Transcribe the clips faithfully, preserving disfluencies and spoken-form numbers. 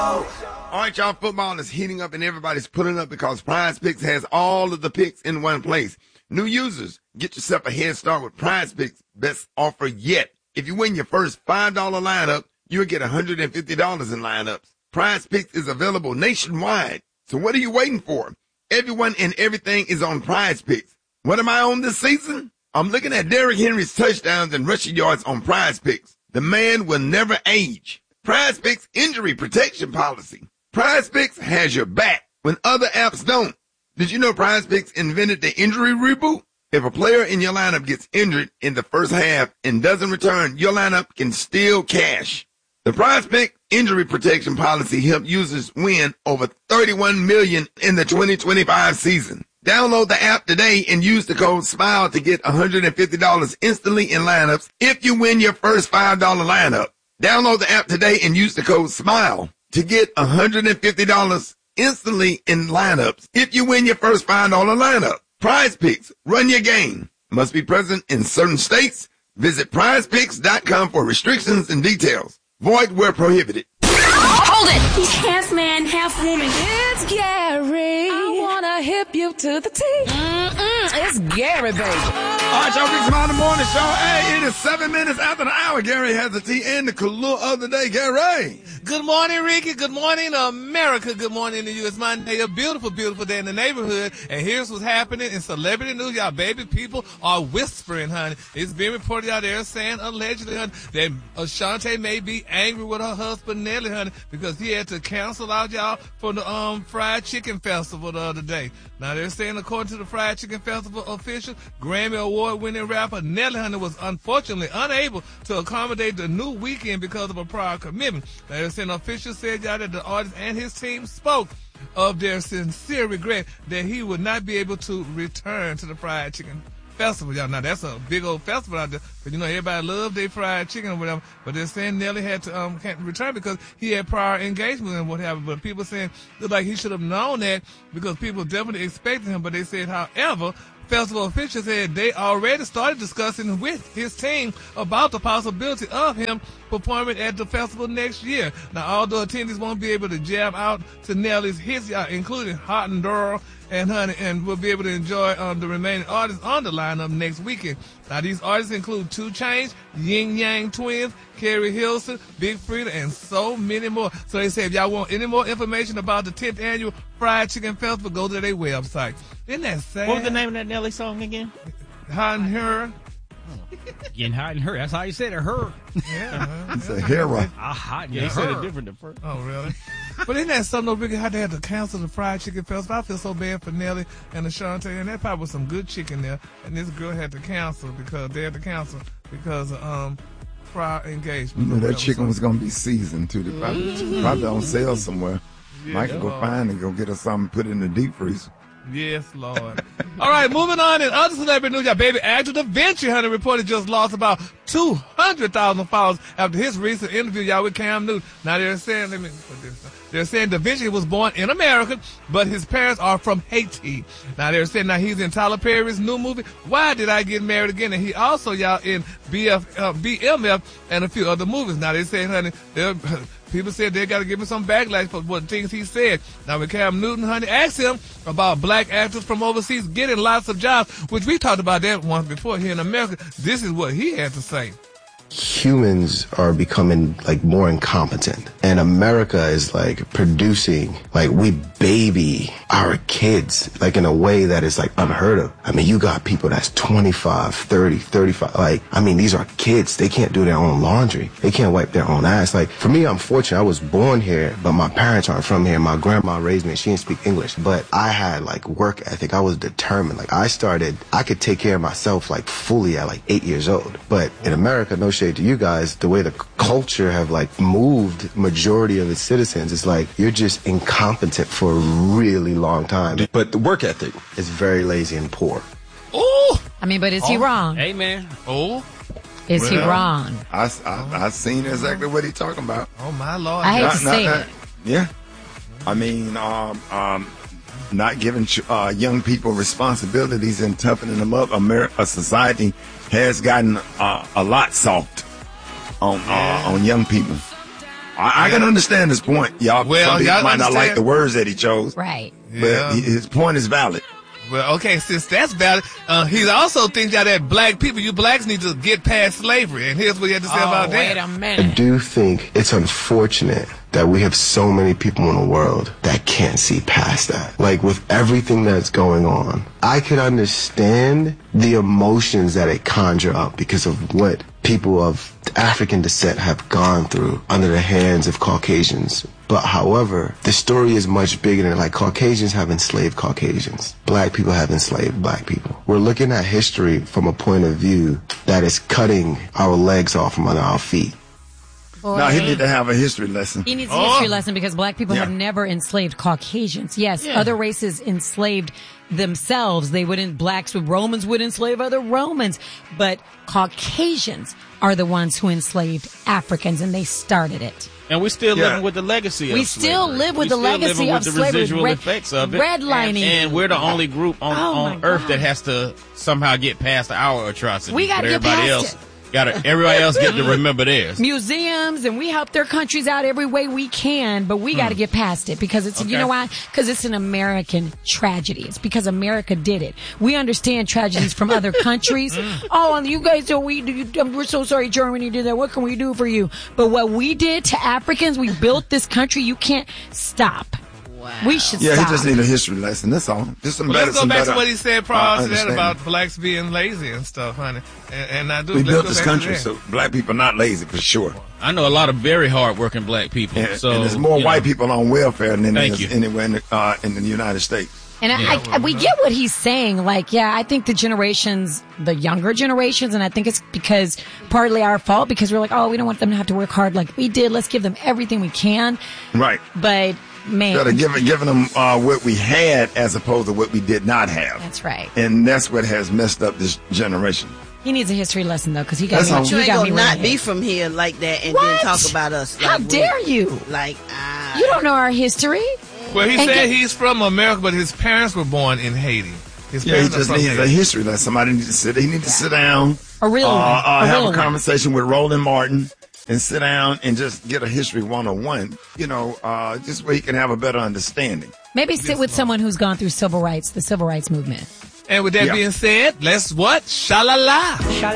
All right, y'all, football is heating up and everybody's pulling up because Prize Picks has all of the picks in one place. New users, get yourself a head start with Prize Picks' best offer yet. If you win your first five dollar lineup, you'll get one hundred fifty dollars in lineups. Prize Picks is available nationwide. So what are you waiting for? Everyone and everything is on Prize Picks. What am I on this season? I'm looking at Derrick Henry's touchdowns and rushing yards on Prize Picks. The man will never age. Prize Picks injury protection policy. Prize Picks has your back when other apps don't. Did you know Prize Picks invented the injury reboot? If a player in your lineup gets injured in the first half and doesn't return, your lineup can still cash. The Prize Pick injury protection policy helped users win over thirty-one million dollars in the twenty twenty-five season. Download the app today and use the code SMILE to get one hundred fifty dollars instantly in lineups if you win your first five dollar lineup. Download the app today and use the code SMILE to get one hundred fifty dollars instantly in lineups if you win your first five dollar lineup. Prize Picks, run your game. Must be present in certain states. Visit prize picks dot com for restrictions and details. Void where prohibited. Hold it! He's half man, half woman. It's Gary. I wanna hip you to the T. Mm-mm, it's Gary, baby. All right, y'all, Big Smile in the Morning Show. Hey, it is seven minutes after the hour. Gary has the tea and the clue of the day. Gary. Good morning, Ricky. Good morning, America. Good morning to you. It's Monday, a beautiful, beautiful day in the neighborhood. And here's what's happening in celebrity news. Y'all baby people are whispering, honey. It's being reported out there saying, allegedly, honey, that Ashante may be angry with her husband, Nelly, honey, because he had to cancel out, y'all, for the um fried chicken festival the other day. Now, they're saying, according to the Fried Chicken Festival official, Grammy Award-winning rapper Nelly Hunter was unfortunately unable to accommodate the new weekend because of a prior commitment. Now, they're saying officials said, y'all, that the artist and his team spoke of their sincere regret that he would not be able to return to the Fried Chicken Festival, y'all. Now, that's a big old festival out there, but you know, everybody loves their fried chicken or whatever, but they're saying Nelly had to um can't return because he had prior engagement and whatever, but people saying look like he should have known that because people definitely expected him, but they said, however, festival officials said they already started discussing with his team about the possibility of him performing at the festival next year. Now, although attendees won't be able to jam out to Nelly's hits, y'all, including Hot and Durl and Honey, and will be able to enjoy um, the remaining artists on the lineup next weekend. Now, these artists include two Chainz, Yin Yang Twins, Carrie Hilson, Big Freedia, and so many more. So they say if y'all want any more information about the tenth annual Fried Chicken Festival, go to their website. Isn't that sad? What was the name of that Nelly song again? Hot and Her. Getting hot and her. That's how you said it, her. Yeah. It's a hero. Ah, hot and yeah, he said it different at first. Oh, really? But isn't that something, though, Ricky, how they had to cancel the Fried Chicken Festival? I feel so bad for Nelly and Ashante, and that probably was some good chicken there, and this girl had to cancel because they had to cancel because of um, prior engagement. You know, that chicken was going to be seasoned, too. They probably, mm-hmm. probably on sale somewhere. Yeah, Mike can go Lord. find and go get us something, put it in the deep freezer. Yes, Lord. All right, moving on in other celebrity news, y'all, baby actor Da Vinci Hunter reported just lost about two hundred thousand followers after his recent interview, y'all, with Cam Newton. Now, they're saying, let me put this down. They're saying Da Vinci was born in America, but his parents are from Haiti. Now, they're saying now he's in Tyler Perry's new movie, Why Did I Get Married Again? And he also, y'all, in B F, uh, B M F and a few other movies. Now, they're saying, honey, they're... People said they got to give him some backlash for what things he said. Now, when Cam Newton, honey, asked him about black actors from overseas getting lots of jobs, which we talked about that once before here in America, this is what he had to say. Humans are becoming like more incompetent, and America is like producing, like we baby our kids like in a way that is like unheard of. I mean, you got people that's twenty-five, thirty, thirty-five, like, I mean, these are kids. They can't do their own laundry. They can't wipe their own ass. Like, for me, I'm fortunate. I was born here, but my parents aren't from here. My grandma raised me and she didn't speak English, but I had like work ethic. I was determined. Like, I started, I could take care of myself like fully at like eight years old. But in America, no shade to you guys, the way the culture have like moved majority of its citizens, it's like you're just incompetent for a really long time. But the work ethic is very lazy and poor. Oh, I mean, but is oh. he wrong? Amen. Oh, is well, he wrong? I, I, I seen exactly what he's talking about. Oh, my Lord. I hate not, to not, say not, it. Yeah. I mean, um, um, not giving uh, young people responsibilities and toughening them up. America, society has gotten uh, a lot soft on uh, on young people. I, I can understand his point. Y'all, Well, some people y'all might not understand- like the words that he chose, Right. but Yeah. he- his point is valid. Well, okay, since that's valid, uh, he also thinks that, that black people, you blacks need to get past slavery. And here's what he had to say Oh, about wait that. a I minute. do think it's unfortunate that we have so many people in the world that can't see past that. Like, with everything that's going on, I could understand the emotions that it conjure up because of what people of African descent have gone through under the hands of Caucasians. But however, the story is much bigger than, like, Caucasians have enslaved Caucasians. Black people have enslaved black people. We're looking at history from a point of view that is cutting our legs off from under our feet. Boy. Now, he need to have a history lesson. He needs a Oh. history lesson because black people Yeah. have never enslaved Caucasians. Yes, Yeah. other races enslaved themselves. They wouldn't, blacks with Romans would enslave other Romans. But Caucasians are the ones who enslaved Africans, and they started it. And we're still Yeah. living with the legacy of We still slavery. live with We the still legacy living of with the slavery. residual Red- effects of it. redlining. And, and we're the only group on, Oh, on my earth God. that has to somehow get past our atrocities. We gotta But get everybody past else it. gotta everybody else get to remember theirs. Museums, and we help their countries out every way we can, but we got to get past it because it's, you Okay. know why? Because it's an American tragedy. It's because America did it. We understand tragedies from other countries. Oh, and you guys don't, we, you, we're so sorry Germany did that. What can we do for you? But what we did to Africans, we built this country. You can't stop. We should Yeah, stop. he just need a history lesson. That's all. Just some Well, better, let's go some back better, to what he said uh, prior to that understanding. about blacks being lazy and stuff, honey. And, and I do. We let's built go this back to country, that. so black people are not lazy for sure. I know a lot of very hardworking black people. And, so and there's more you white know. people on welfare than Thank there's you. anywhere in the, uh, in the United States. And I, I, we get what he's saying. Like, yeah, I think the generations, the younger generations, and I think it's because partly our fault because we're like, oh, we don't want them to have to work hard like we did. Let's give them everything we can. Right. But man, Gotta give giving them uh, what we had as opposed to what we did not have. that's right. And that's what has messed up this generation. He needs a history lesson though, because he got That's me. all. He You ain't got gonna me not right be here. from here like that and What? then talk about us. How like, dare you? Like, ah. You don't know our history. Well, he And said get- he's from America, but his parents were born in Haiti. His Yeah, he parents are just from needs Haiti. a history lesson. Somebody needs to sit. He needs to sit down, A real uh, one. uh, A have real a one. conversation with Roland Martin, and sit down and just get a history one on one. You know, uh, just where he can have a better understanding. Maybe sit with someone who's gone through civil rights, the civil rights movement. And with that Yeah. being said, let's what? Sha-la-la.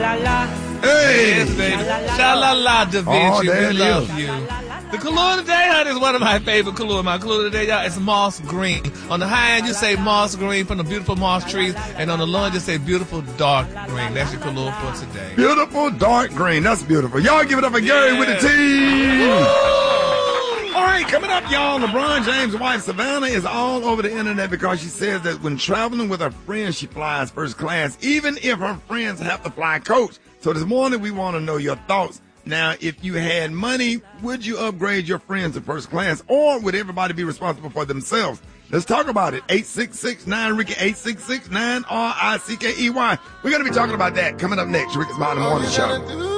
Hey, Yes, baby. Sha-la-la, Da Oh, Vinci. there we it love is. you. The color today, honey, is one of my favorite color. My color today, y'all, is moss green. On the high end, you say moss green from the beautiful moss trees. And on the low end, you say beautiful dark green. That's your color for today. beautiful dark green. That's beautiful. Y'all give it up for Gary with the team. All right, coming up, y'all. LeBron James' wife, Savannah, is all over the internet because she says that when traveling with her friends, she flies first class, even if her friends have to fly coach. So this morning, we want to know your thoughts. Now, if you had money, would you upgrade your friends to first class, or would everybody be responsible for themselves? Let's talk about it. eight six six nine Ricky, eight six six nine R I C K E Y. We're going to be talking about that coming up next. Ricky's Morning Morning Show.